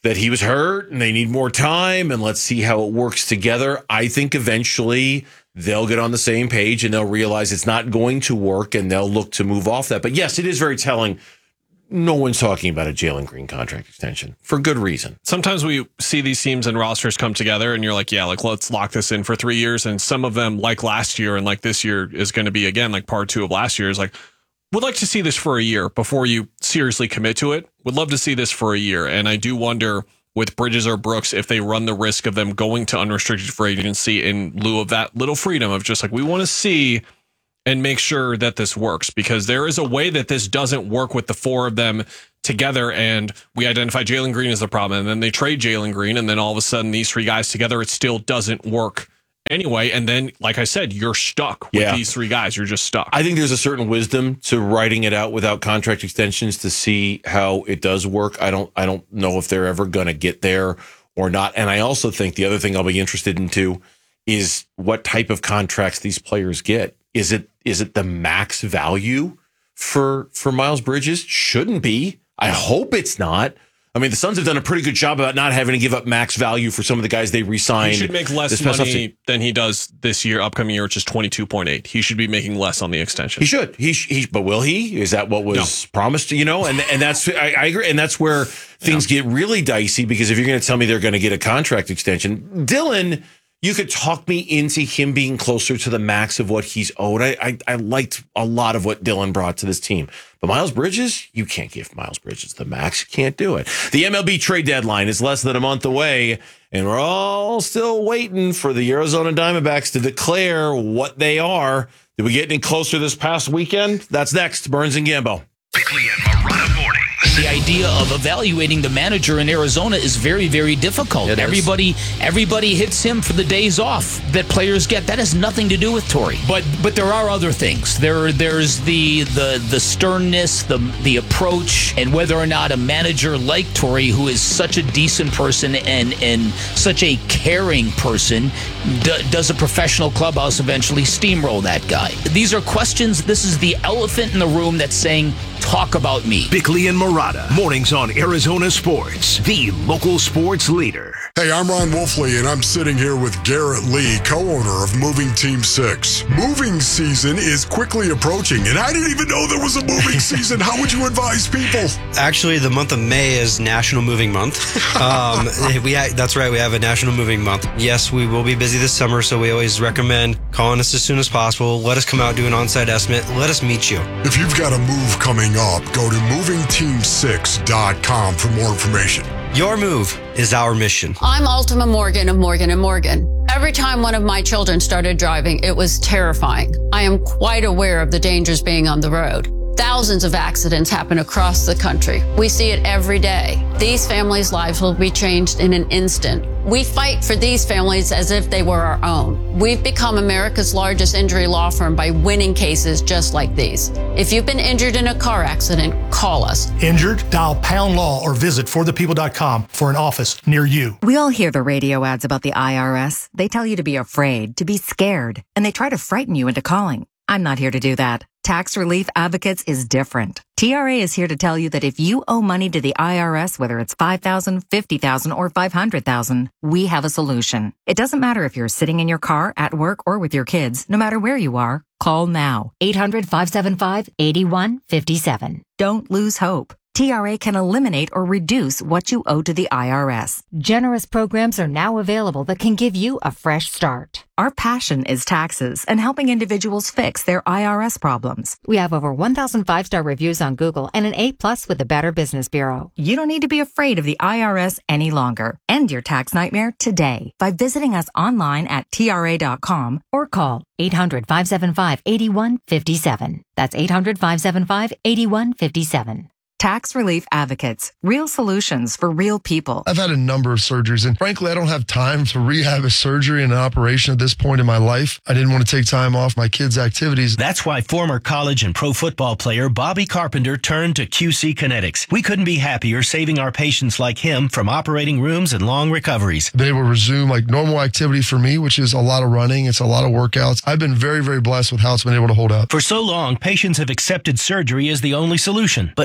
that he was hurt and they need more time and let's see how it works together. I think eventually they'll get on the same page and they'll realize it's not going to work and they'll look to move off that. But yes, it is very telling. No one's talking about a Jalen Green contract extension for good reason. Sometimes we see these teams and rosters come together and you're like, yeah, like let's lock this in for 3 years. And some of them, like last year and like this year is going to be again, like part 2 of last year, is like, would like to see this for a year before you seriously commit to it. Would love to see this for a year. And I do wonder with Bridges or Brooks if they run the risk of them going to unrestricted free agency in lieu of that little freedom of just like, we want to see and make sure that this works, because there is a way that this doesn't work with the 4 of them together. And we identify Jalen Green as the problem. And then they trade Jalen Green. And then all of a sudden these 3 guys together, it still doesn't work anyway. And then, like I said, you're stuck with these 3 guys. You're just stuck. I think there's a certain wisdom to writing it out without contract extensions to see how it does work. I don't know if they're ever going to get there or not. And I also think the other thing I'll be interested in too is what type of contracts these players get. Is it the max value for Miles Bridges? Shouldn't be. I hope it's not. I mean, the Suns have done a pretty good job about not having to give up max value for some of the guys they re-signed. He should make less money than he does this year, upcoming year, which is 22.8. He should be making less on the extension. He should. But will he? Is that what was promised? You know, and that's I agree, and that's where things get really dicey, because if you're going to tell me they're going to get a contract extension, Dillon, you could talk me into him being closer to the max of what he's owed. I liked a lot of what Dillon brought to this team. But Miles Bridges, you can't give Miles Bridges the max. You can't do it. The MLB trade deadline is less than a month away, and we're all still waiting for the Arizona Diamondbacks to declare what they are. Did we get any closer this past weekend? That's next. Burns and Gambo. Bickley and Marotta morning. The idea of evaluating the manager in Arizona is very, very difficult. Everybody hits him for the days off that players get. That has nothing to do with Torey. But there are other things. There's the sternness, the approach, and whether or not a manager like Torey, who is such a decent person and such a caring person, does a professional clubhouse eventually steamroll that guy? These are questions. This is the elephant in the room that's saying, talk about me. Bickley and Marotta, mornings on Arizona Sports, the local sports leader. Hey, I'm Ron Wolfley, and I'm sitting here with Garrett Lee, co-owner of Moving Team 6. Moving season is quickly approaching, and I didn't even know there was a moving season. How would you advise people? Actually, the month of May is National Moving Month. That's right, we have a National Moving Month. Yes, we will be busy this summer, so we always recommend calling us as soon as possible. Let us come out, do an on-site estimate. Let us meet you. If you've got a move coming up, go to movingteam6.com for more information. Your move is our mission. I'm Ultima Morgan of Morgan & Morgan. Every time one of my children started driving, it was terrifying. I am quite aware of the dangers being on the road. Thousands of accidents happen across the country. We see it every day. These families' lives will be changed in an instant. We fight for these families as if they were our own. We've become America's largest injury law firm by winning cases just like these. If you've been injured in a car accident, call us. Injured? Dial # law or visit forthepeople.com for an office near you. We all hear the radio ads about the IRS. They tell you to be afraid, to be scared, and they try to frighten you into calling. I'm not here to do that. Tax Relief Advocates is different. TRA is here to tell you that if you owe money to the IRS, whether it's $5,000, $50,000, or $500,000, we have a solution. It doesn't matter if you're sitting in your car, at work, or with your kids. No matter where you are, call now. 800-575-8157. Don't lose hope. TRA can eliminate or reduce what you owe to the IRS. Generous programs are now available that can give you a fresh start. Our passion is taxes and helping individuals fix their IRS problems. We have over 1,000 5-star reviews on Google and an A+ with the Better Business Bureau. You don't need to be afraid of the IRS any longer. End your tax nightmare today by visiting us online at TRA.com or call 800-575-8157. That's 800-575-8157. Tax Relief Advocates. Real solutions for real people. I've had a number of surgeries, and frankly, I don't have time to rehab a surgery and an operation at this point in my life. I didn't want to take time off my kids' activities. That's why former college and pro football player Bobby Carpenter turned to QC Kinetics. We couldn't be happier saving our patients like him from operating rooms and long recoveries. They will resume like normal activity for me, which is a lot of running. It's a lot of workouts. I've been very, very blessed with how it's been able to hold up. For so long, patients have accepted surgery as the only solution. But with new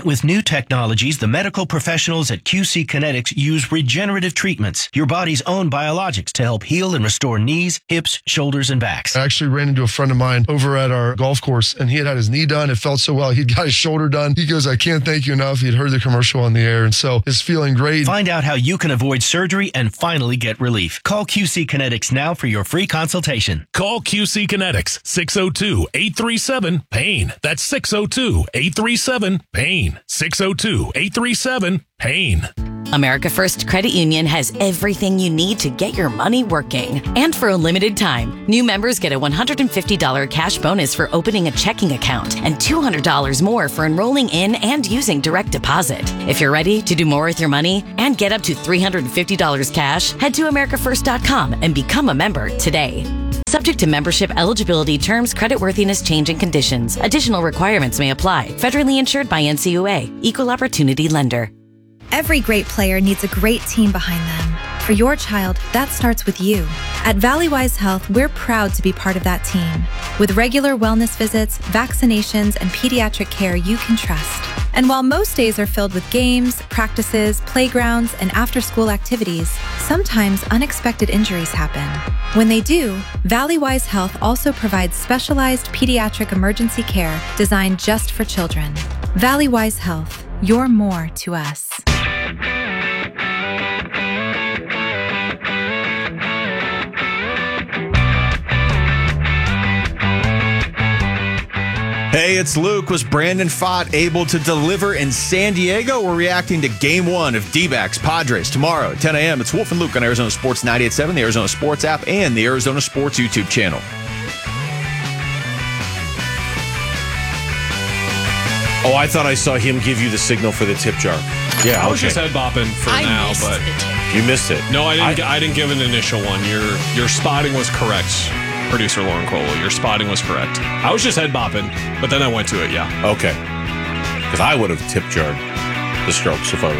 new technologies, the medical professionals at QC Kinetics use regenerative treatments, your body's own biologics, to help heal and restore knees, hips, shoulders, and backs. I actually ran into a friend of mine over at our golf course, and he had his knee done. It felt so well. He'd got his shoulder done. He goes, I can't thank you enough. He'd heard the commercial on the air, and so it's feeling great. Find out how you can avoid surgery and finally get relief. Call QC Kinetics now for your free consultation. Call QC Kinetics 602-837-PAIN. That's 602-837-PAIN. 602-837-PAIN. America First Credit Union has everything you need to get your money working. And for a limited time, new members get a $150 cash bonus for opening a checking account and $200 more for enrolling in and using direct deposit. If you're ready to do more with your money and get up to $350 cash, head to americafirst.com and become a member today. Subject to membership eligibility, terms, creditworthiness, change, and conditions. Additional requirements may apply. Federally insured by NCUA. Equal Opportunity Lender. Every great player needs a great team behind them. For your child, that starts with you. At Valleywise Health, we're proud to be part of that team. With regular wellness visits, vaccinations, and pediatric care you can trust. And while most days are filled with games, practices, playgrounds, and after-school activities, sometimes unexpected injuries happen. When they do, Valleywise Health also provides specialized pediatric emergency care designed just for children. Valleywise Health, you're more to us. Hey, it's Luke. Was Brandon Pfaadt able to deliver in San Diego? We're reacting to Game 1 of D-backs Padres tomorrow at 10 a.m. It's Wolf and Luke on Arizona Sports 98.7, the Arizona Sports app, and the Arizona Sports YouTube channel. Oh, I thought I saw him give you the signal for the tip jar. Yeah, I was just head bopping for now, but you missed it. No, I didn't give an initial one. Your spotting was correct. Producer Lauren Crowell, your spotting was correct. I was just head bopping, but then I went to it, yeah. Okay. Because I would have tip jarred the strokes if I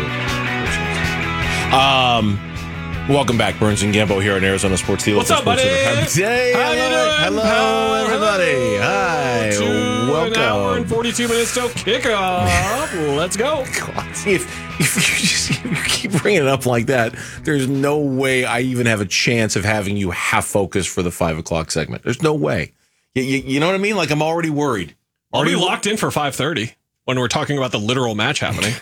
were. Welcome back, Burns and Gambo here on Arizona Sports. What's up, buddy? Hey, how you doing? Hello, everybody. Hi, welcome. An hour and 42 minutes till kickoff. Let's go. God, see, if you keep bringing it up like that, there's no way I even have a chance of having you half focused for the 5 o'clock segment. There's no way. You know what I mean? Like, I'm already worried. I'll be locked in for 5:30 when we're talking about the literal match happening.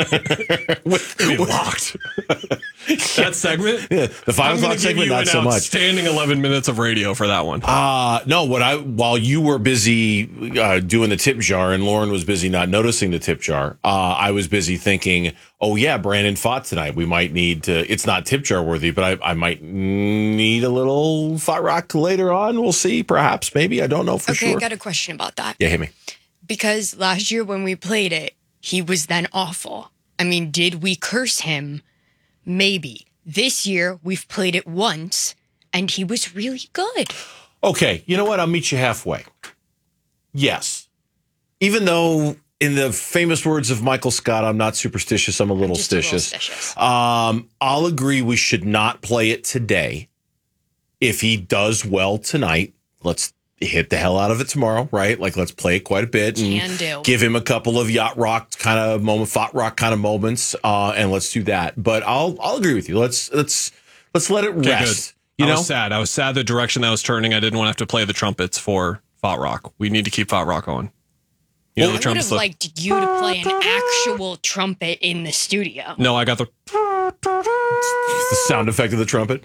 Locked. That segment? Yeah, the 5 o'clock segment, not so much. Outstanding 11 minutes of radio for that one. No, while you were busy doing the tip jar and Lauren was busy not noticing the tip jar, I was busy thinking, oh yeah, Brandon Pfaadt tonight. We might need to, it's not tip jar worthy, but I might need a little Pfaadt rock later on. We'll see, perhaps, maybe. I don't know for sure. Okay, I got a question about that. Yeah, hit me. Because last year when we played it, he was then awful. I mean, did we curse him? Maybe. This year, we've played it once, and he was really good. Okay, you know what? I'll meet you halfway. Yes. Even though, in the famous words of Michael Scott, I'm not superstitious, I'm a little stitious. I'll agree we should not play it today. If he does well tonight, let's hit the hell out of it tomorrow, right? Like, let's play it quite a bit and give him a couple of yacht rock kind of moment, Pfaadt rock kind of moments, and let's do that. But I'll agree with you. Let's let it rest. I was sad. I was sad the direction that was turning. I didn't want to have to play the trumpets for Pfaadt rock. We need to keep Pfaadt rock going. I would have liked you to play an actual trumpet in the studio. No, I got the sound effect of the trumpet.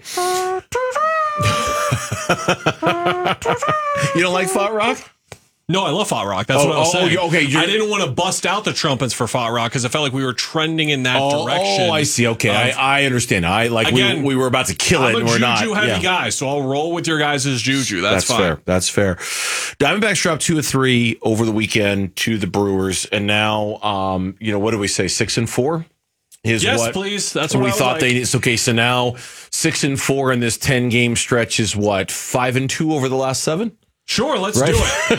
You don't like Pfaadt rock? No, I love Pfaadt rock. That's what I was saying. Okay, I didn't want to bust out the trumpets for Pfaadt rock because I felt like we were trending in that direction. Oh, I see. Okay, I understand. We were about to kill it, and we're not. I'm a juju-heavy guy, so I'll roll with your guys' juju. That's fine. Fair. That's fair. Diamondbacks dropped 2 of 3 over the weekend to the Brewers, and now, what do we say? 6-4. Please. That's what we thought like. they needed. Okay, so now 6-4 in this 10-game stretch is what? 5-2 over the last 7? Sure, let's do it.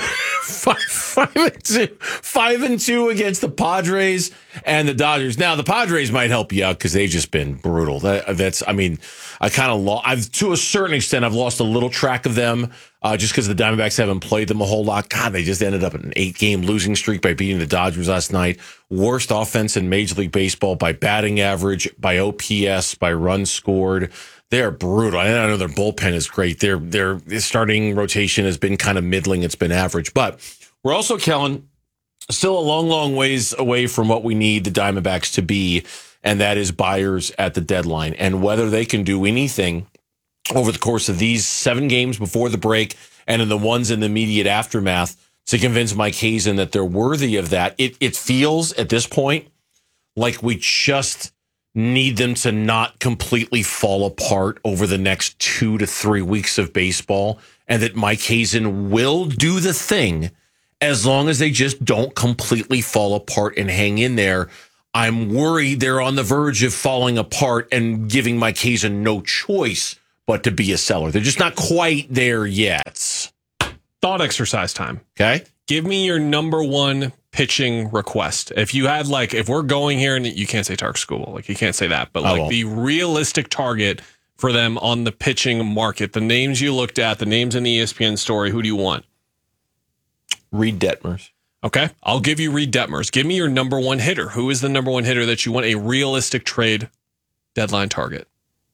5-2 against the Padres and the Dodgers. Now the Padres might help you out because they've just been brutal. I kind of lost. To a certain extent, I've lost a little track of them just because the Diamondbacks haven't played them a whole lot. God, they just ended up in an 8-game losing streak by beating the Dodgers last night. Worst offense in Major League Baseball by batting average, by OPS, by runs scored. They're brutal. I know their bullpen is great. Their starting rotation has been kind of middling. It's been average. But we're also, Kellen, still a long, long ways away from what we need the Diamondbacks to be, and that is buyers at the deadline. And whether they can do anything over the course of these 7 games before the break and in the ones in the immediate aftermath to convince Mike Hazen that they're worthy of that, it feels at this point like we just need them to not completely fall apart over the next 2 to 3 weeks of baseball, and that Mike Hazen will do the thing as long as they just don't completely fall apart and hang in there. I'm worried they're on the verge of falling apart and giving Mike Hazen no choice but to be a seller. They're just not quite there yet. Thought exercise time. Okay. Give me your number one pitching request. If you had if we're going here, and you can't say Tark Skubal, you can't say that, but the realistic target for them on the pitching market, the names you looked at, the names in the ESPN story, who do you want? Reed Detmers. Okay. I'll give you Reed Detmers. Give me your number one hitter. Who is the number one hitter that you want a realistic trade deadline target?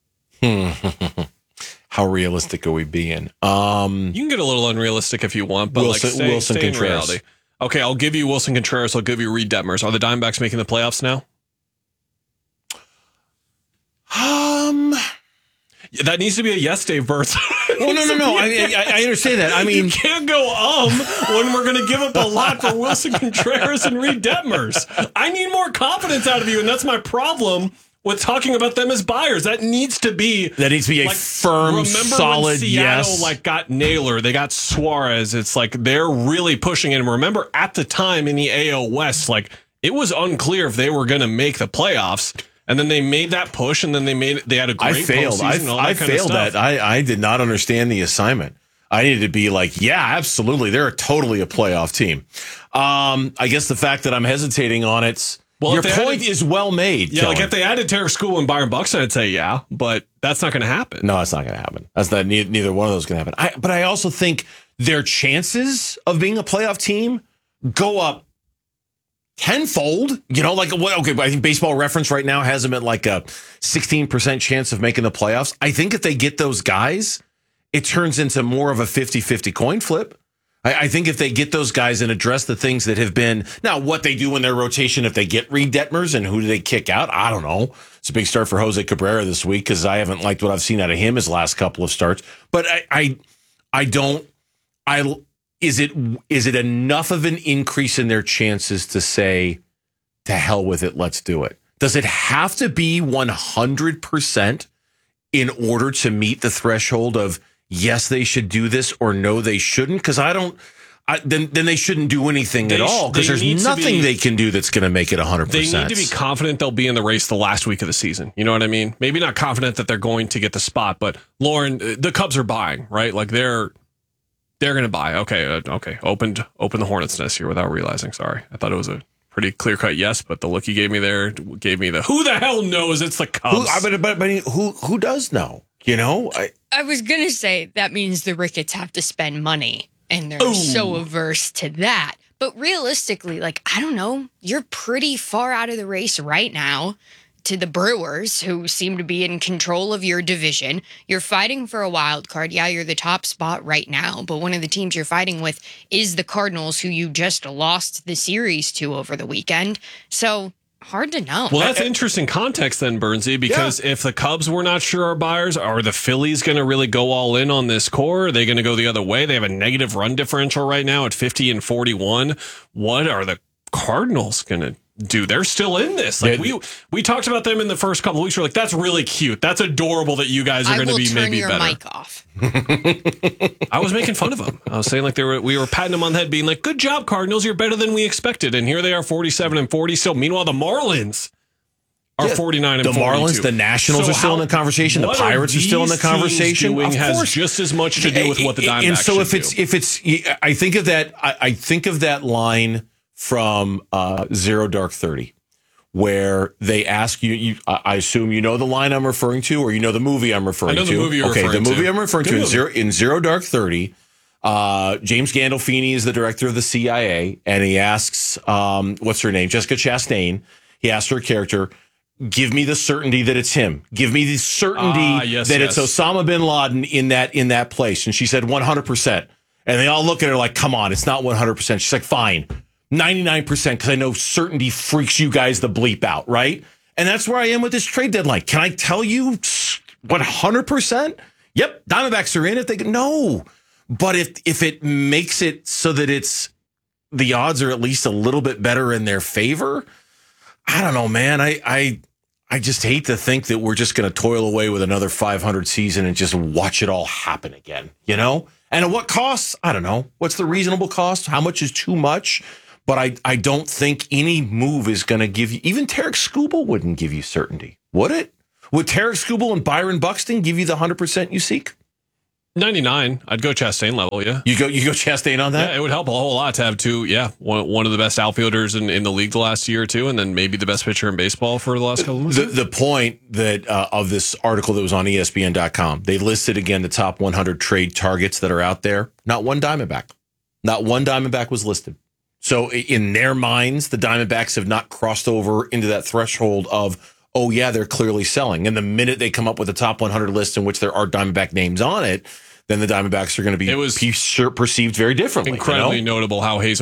How realistic are we being? You can get a little unrealistic if you want, but Wilson stay in Contreras. reality. Okay, I'll give you Wilson Contreras. I'll give you Reed Detmers. Are the Diamondbacks making the playoffs now? That needs to be a yes, Dave Burns. Well, no. I understand that. I mean, you can't go when we're going to give up a lot for Wilson Contreras and Reed Detmers. I need more confidence out of you, and that's my problem with talking about them as buyers. That needs to be a firm, solid when Seattle, yes. Got Naylor, they got Suarez. It's they're really pushing it. And remember, at the time in the AL West, it was unclear if they were going to make the playoffs. And then they made that push, and then they had a great postseason. I failed that. I did not understand the assignment. I needed to be yeah, absolutely. They're totally a playoff team. I guess the fact that I'm hesitating on it, your point is well made. Yeah, Kellen. if they added Tarek Skubal and Byron Buxton, I'd say yeah, but that's not going to happen. No, it's not going to happen. That's not neither one of those going to happen. But I also think their chances of being a playoff team go up tenfold. Okay, I think Baseball Reference right now has them at a 16% chance of making the playoffs. I think if they get those guys, it turns into more of a 50-50 coin flip. I think if they get those guys and address the things that have been now what they do in their rotation, if they get Reed Detmers and who do they kick out? I don't know. It's a big start for Jose Cabrera this week because I haven't liked what I've seen out of him his last couple of starts. But is it enough of an increase in their chances to say, to hell with it, let's do it? Does it have to be 100% in order to meet the threshold of yes, they should do this or no, they shouldn't? Because then they shouldn't do anything at all because there's nothing they can do that's going to make it 100%. They need to be confident they'll be in the race the last week of the season. You know what I mean? Maybe not confident that they're going to get the spot, but Lauren, the Cubs are buying, right? They're going to buy. Okay. Open the Hornets nest here without realizing. Sorry. I thought it was a pretty clear-cut yes, but the look you gave me there gave me the who the hell knows it's the Cubs. Who does know? I was going to say that means the Ricketts have to spend money, and they're so averse to that. But realistically, I don't know, you're pretty far out of the race right now to the Brewers, who seem to be in control of your division. You're fighting for a wild card. Yeah, you're the top spot right now, but one of the teams you're fighting with is the Cardinals, who you just lost the series to over the weekend. So hard to know. Well, that's interesting context then, Bernsey, because if the Cubs were not sure are buyers, are the Phillies going to really go all in on this core? Are they going to go the other way? They have a negative run differential right now at 50 and 41. What are the Cardinals going to do? They're still in this. We talked about them in the first couple of weeks. We're that's really cute. That's adorable that you guys are going to be maybe better. I will turn your mic off. I was making fun of them. I was saying we were patting them on the head, being good job, Cardinals. You're better than we expected. And here they are, 47 and 40 still. Meanwhile, the Marlins are 49 and the 42. Marlins, the Nationals are still in the conversation. The Pirates are still in the conversation. Doing of has course, just as much to do with what the Diamondbacks and so should if it's, I think of that. I think of that line from Zero Dark 30, where they ask you. I assume you know the line I'm referring to, or you know the movie I'm referring to. I know the movie you're referring the movie to. I'm referring Good to movie. in Zero Dark 30. James Gandolfini is the director of the CIA, and he asks, what's her name? Jessica Chastain. He asks her character, give me the certainty that it's him. Give me the certainty that it's Osama bin Laden in that place. And she said 100%. And they all look at her like, come on, it's not 100%. She's like, fine, 99%, because I know certainty freaks you guys the bleep out, right? And that's where I am with this trade deadline. Can I tell you 100%? Yep, Diamondbacks are in it. No. But if it makes it so that it's the odds are at least a little bit better in their favor, I don't know, man. I just hate to think that we're just going to toil away with another 500 season and just watch it all happen again, you know? And at what cost? I don't know. What's the reasonable cost? How much is too much? But I don't think any move is going to give you, even Tarek Skubal wouldn't give you certainty, would it? Would Tarek Skubal and Byron Buxton give you the 100% you seek? 99. I'd go Chastain level, yeah. You go Chastain on that? Yeah, it would help a whole lot to have one of the best outfielders in the league the last year or two, and then maybe the best pitcher in baseball for the last couple of months. The point that of this article that was on ESPN.com, they listed again the top 100 trade targets that are out there. Not one Diamondback. Not one Diamondback was listed. So in their minds, the Diamondbacks have not crossed over into that threshold of, oh yeah, they're clearly selling. And the minute they come up with a top 100 list in which there are Diamondback names on it, then the Diamondbacks are going to be perceived very differently. Incredibly notable how Hayes